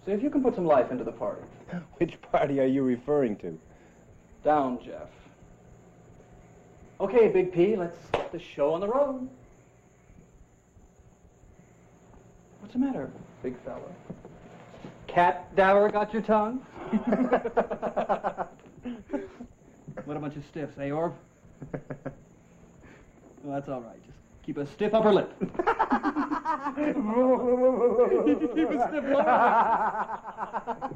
See if you can put some life into the party. Which party are you referring to? Down, Jeff. Okay, Big P, let's get the show on the road. What's the matter, big fella? Cat dower got your tongue? What a bunch of stiffs, eh, Orv? Well, that's all right. Just keep a stiff upper lip. Keep a stiff lower lip.